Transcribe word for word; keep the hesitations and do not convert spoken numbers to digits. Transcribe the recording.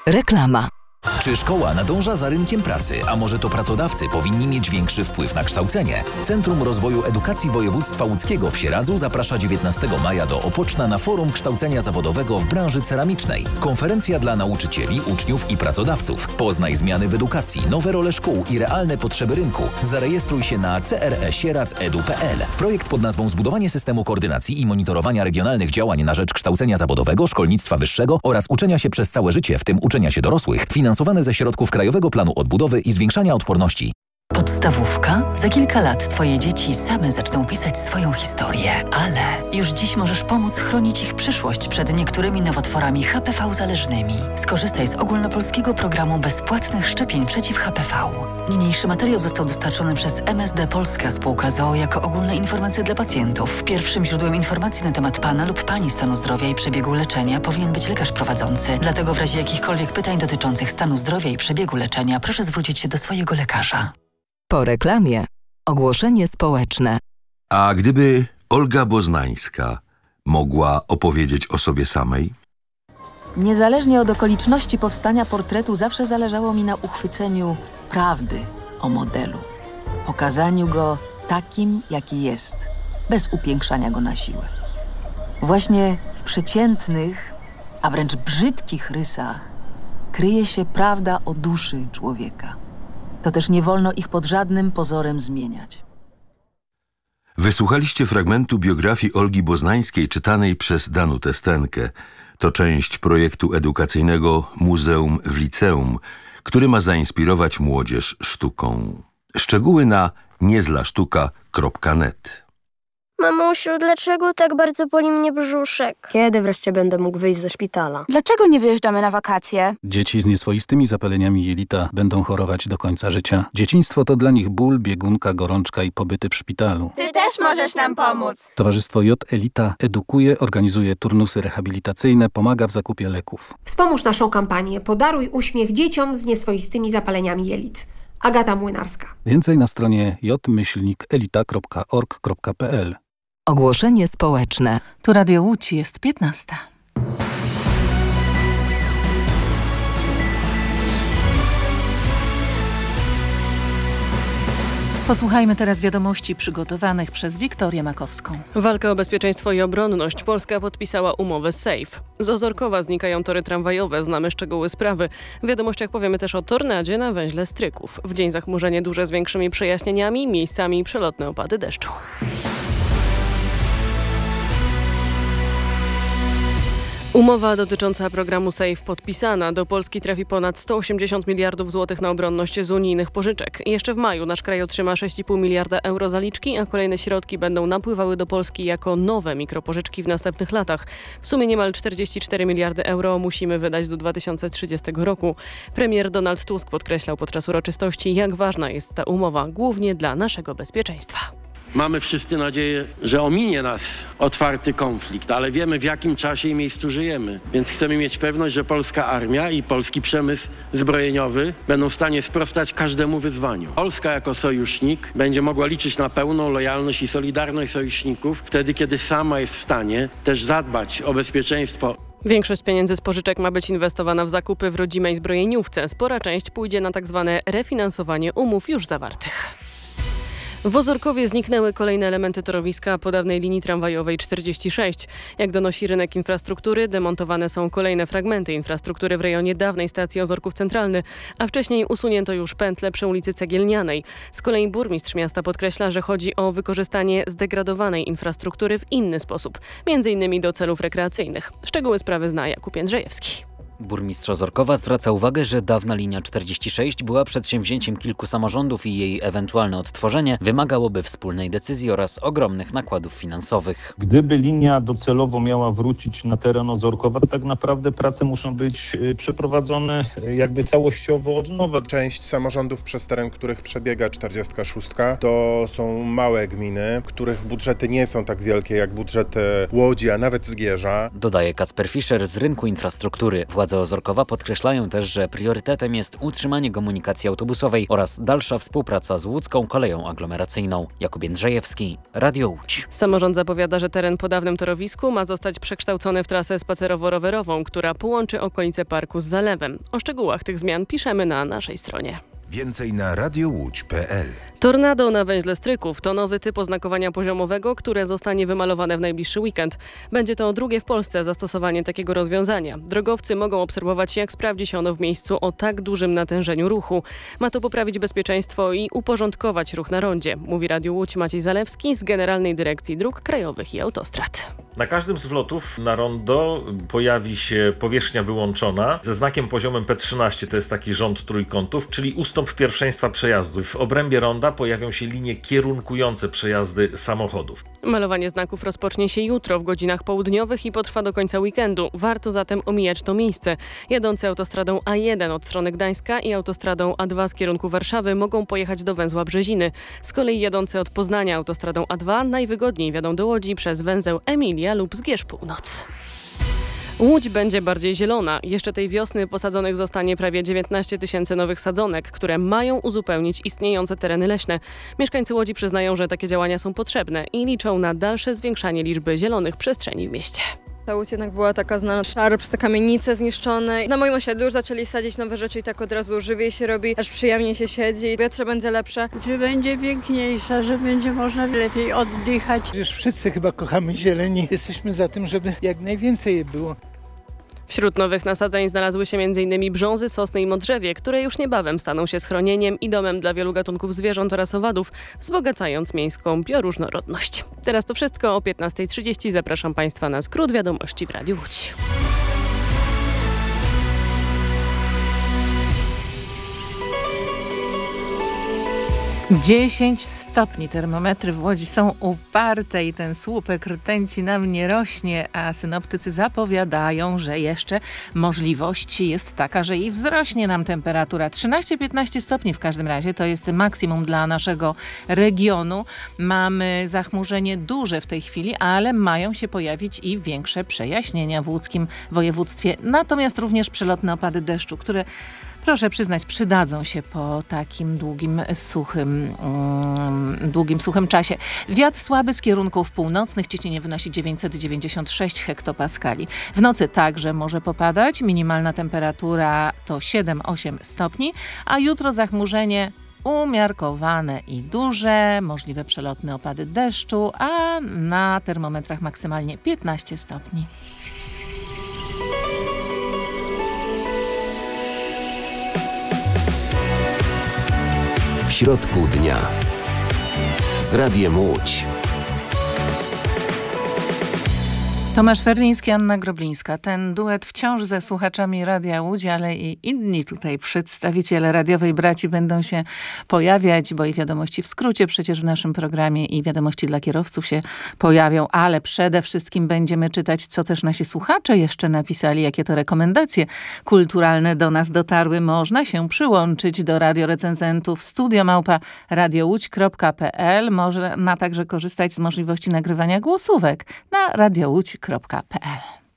Reklama. Czy szkoła nadąża za rynkiem pracy, a może to pracodawcy powinni mieć większy wpływ na kształcenie? Centrum Rozwoju Edukacji Województwa Łódzkiego w Sieradzu zaprasza dziewiętnastego maja do Opoczna na forum kształcenia zawodowego w branży ceramicznej. Konferencja dla nauczycieli, uczniów i pracodawców. Poznaj zmiany w edukacji, nowe role szkół i realne potrzeby rynku. Zarejestruj się na c r e sieradz kropka e d u kropka p l. Projekt pod nazwą Zbudowanie systemu koordynacji i monitorowania regionalnych działań na rzecz kształcenia zawodowego, szkolnictwa wyższego oraz uczenia się przez całe życie, w tym uczenia się dorosłych, finansowane ze środków Krajowego Planu Odbudowy i Zwiększania Odporności. Podstawówka? Za kilka lat Twoje dzieci same zaczną pisać swoją historię, ale już dziś możesz pomóc chronić ich przyszłość przed niektórymi nowotworami H P V zależnymi. Skorzystaj z ogólnopolskiego programu bezpłatnych szczepień przeciw H P V. Niniejszy materiał został dostarczony przez M S D Polska Spółka z o o jako ogólne informacje dla pacjentów. Pierwszym źródłem informacji na temat Pana lub Pani stanu zdrowia i przebiegu leczenia powinien być lekarz prowadzący. Dlatego w razie jakichkolwiek pytań dotyczących stanu zdrowia i przebiegu leczenia proszę zwrócić się do swojego lekarza. Po reklamie ogłoszenie społeczne. A gdyby Olga Boznańska mogła opowiedzieć o sobie samej? Niezależnie od okoliczności powstania portretu zawsze zależało mi na uchwyceniu prawdy o modelu. Pokazaniu go takim, jaki jest, bez upiększania go na siłę. Właśnie w przeciętnych, a wręcz brzydkich rysach kryje się prawda o duszy człowieka. To też nie wolno ich pod żadnym pozorem zmieniać. Wysłuchaliście fragmentu biografii Olgi Boznańskiej czytanej przez Danutę Stenkę. To część projektu edukacyjnego Muzeum w Liceum, który ma zainspirować młodzież sztuką. Szczegóły na niezlasztuka kropka net. Mamusiu, dlaczego tak bardzo boli mnie brzuszek? Kiedy wreszcie będę mógł wyjść ze szpitala? Dlaczego nie wyjeżdżamy na wakacje? Dzieci z nieswoistymi zapaleniami jelita będą chorować do końca życia. Dzieciństwo to dla nich ból, biegunka, gorączka i pobyty w szpitalu. Ty też możesz nam pomóc! Towarzystwo J Elita edukuje, organizuje turnusy rehabilitacyjne, pomaga w zakupie leków. Wspomóż naszą kampanię Podaruj uśmiech dzieciom z nieswoistymi zapaleniami jelit. Agata Młynarska. Więcej na stronie j myślnik elita kropka org kropka p l. Ogłoszenie społeczne. Tu Radio Łódź, jest piętnasta. Posłuchajmy teraz wiadomości przygotowanych przez Wiktorię Makowską. Walka o bezpieczeństwo i obronność. Polska podpisała umowę SAFE. Z Ozorkowa znikają tory tramwajowe, znamy szczegóły sprawy. W wiadomościach powiemy też o tornadzie na węźle Stryków. W dzień zachmurzenie duże z większymi przejaśnieniami, miejscami przelotne opady deszczu. Umowa dotycząca programu SAFE podpisana. Do Polski trafi ponad sto osiemdziesiąt miliardów złotych na obronność z unijnych pożyczek. Jeszcze w maju nasz kraj otrzyma sześć i pół miliarda euro zaliczki, a kolejne środki będą napływały do Polski jako nowe mikropożyczki w następnych latach. W sumie niemal czterdzieści cztery miliardy euro musimy wydać do dwa tysiące trzydziestego roku. Premier Donald Tusk podkreślał podczas uroczystości, jak ważna jest ta umowa, głównie dla naszego bezpieczeństwa. Mamy wszyscy nadzieję, że ominie nas otwarty konflikt, ale wiemy, w jakim czasie i miejscu żyjemy. Więc chcemy mieć pewność, że polska armia i polski przemysł zbrojeniowy będą w stanie sprostać każdemu wyzwaniu. Polska jako sojusznik będzie mogła liczyć na pełną lojalność i solidarność sojuszników wtedy, kiedy sama jest w stanie też zadbać o bezpieczeństwo. Większość pieniędzy z pożyczek ma być inwestowana w zakupy w rodzimej zbrojeniówce. Spora część pójdzie na tak zwane refinansowanie umów już zawartych. W Ozorkowie zniknęły kolejne elementy torowiska po dawnej linii tramwajowej czterdzieści sześć. Jak donosi rynek infrastruktury, demontowane są kolejne fragmenty infrastruktury w rejonie dawnej stacji Ozorków Centralny, a wcześniej usunięto już pętlę przy ulicy Cegielnianej. Z kolei burmistrz miasta podkreśla, że chodzi o wykorzystanie zdegradowanej infrastruktury w inny sposób, między innymi do celów rekreacyjnych. Szczegóły sprawy zna Jakub Jędrzejewski. Burmistrz Ozorkowa zwraca uwagę, że dawna linia czterdzieści sześć była przedsięwzięciem kilku samorządów i jej ewentualne odtworzenie wymagałoby wspólnej decyzji oraz ogromnych nakładów finansowych. Gdyby linia docelowo miała wrócić na teren Ozorkowa, to tak naprawdę prace muszą być przeprowadzone jakby całościowo od nowa. Część samorządów, przez teren których przebiega czterdziestka szóstka, to są małe gminy, których budżety nie są tak wielkie jak budżety Łodzi, a nawet Zgierza. Dodaje Kacper Fischer z rynku infrastruktury. Władze Władze Ozorkowa podkreślają też, że priorytetem jest utrzymanie komunikacji autobusowej oraz dalsza współpraca z łódzką koleją aglomeracyjną. Jakub Jędrzejewski, Radio Łódź. Samorząd zapowiada, że teren po dawnym torowisku ma zostać przekształcony w trasę spacerowo-rowerową, która połączy okolice parku z zalewem. O szczegółach tych zmian piszemy na naszej stronie. Więcej na radiołódź kropka pe el. Tornado na węźle Stryków to nowy typ oznakowania poziomowego, które zostanie wymalowane w najbliższy weekend. Będzie to drugie w Polsce zastosowanie takiego rozwiązania. Drogowcy mogą obserwować, jak sprawdzi się ono w miejscu o tak dużym natężeniu ruchu. Ma to poprawić bezpieczeństwo i uporządkować ruch na rondzie, mówi Radio Łódź Maciej Zalewski z Generalnej Dyrekcji Dróg Krajowych i Autostrad. Na każdym z wlotów na rondo pojawi się powierzchnia wyłączona ze znakiem poziomem P trzynaście, to jest taki rząd trójkątów, czyli ustąp pierwszeństwa przejazdu. W obrębie ronda pojawią się linie kierunkujące przejazdy samochodów. Malowanie znaków rozpocznie się jutro w godzinach południowych i potrwa do końca weekendu. Warto zatem omijać to miejsce. Jadący autostradą A jeden od strony Gdańska i autostradą A dwa z kierunku Warszawy mogą pojechać do węzła Brzeziny. Z kolei jadący od Poznania autostradą A dwa najwygodniej wjadą do Łodzi przez węzeł Emilia lub Zgierz Północ. Łódź będzie bardziej zielona. Jeszcze tej wiosny posadzonych zostanie prawie dziewiętnaście tysięcy nowych sadzonek, które mają uzupełnić istniejące tereny leśne. Mieszkańcy Łodzi przyznają, że takie działania są potrzebne i liczą na dalsze zwiększanie liczby zielonych przestrzeni w mieście. Ta Łódź jednak była taka znana, szarp, te kamienice zniszczone. Na moim osiedlu już zaczęli sadzić nowe rzeczy i tak od razu żywiej się robi, aż przyjemnie się siedzi, powietrze będzie lepsze. Że będzie piękniejsza, że będzie można lepiej oddychać. Przecież wszyscy chyba kochamy zieleni. Jesteśmy za tym, żeby jak najwięcej jej było. Wśród nowych nasadzeń znalazły się m.in. brzązy, sosny i modrzewie, które już niebawem staną się schronieniem i domem dla wielu gatunków zwierząt oraz owadów, wzbogacając miejską bioróżnorodność. Teraz to wszystko. O piętnasta trzydzieści zapraszam Państwa na skrót wiadomości w Radiu Łódź. dziesięć stopni. Termometry w Łodzi są uparte i ten słupek rtęci nam nie rośnie, a synoptycy zapowiadają, że jeszcze możliwość jest taka, że i wzrośnie nam temperatura. trzynaście piętnaście stopni w każdym razie, to jest maksimum dla naszego regionu. Mamy zachmurzenie duże w tej chwili, ale mają się pojawić i większe przejaśnienia w łódzkim województwie. Natomiast również przelotne opady deszczu, które proszę przyznać, przydadzą się po takim długim, suchym, um, długim, suchym czasie. Wiatr słaby z kierunków północnych, ciśnienie wynosi dziewięćset dziewięćdziesiąt sześć hektopaskali. W nocy także może popadać, minimalna temperatura to siedem osiem stopni, a jutro zachmurzenie umiarkowane i duże, możliwe przelotne opady deszczu, a na termometrach maksymalnie piętnaście stopni. W środku dnia z Radiem Łódź. Tomasz Ferliński, Anna Groblińska. Ten duet wciąż ze słuchaczami Radia Łódź, ale i inni tutaj przedstawiciele radiowej braci będą się pojawiać, bo i wiadomości w skrócie przecież w naszym programie i wiadomości dla kierowców się pojawią, ale przede wszystkim będziemy czytać, co też nasi słuchacze jeszcze napisali, jakie to rekomendacje kulturalne do nas dotarły. Można się przyłączyć do radiorecenzentów studio małpa radiołódź kropka pe el. Można także korzystać z możliwości nagrywania głosówek na radiołódź kropka pe el.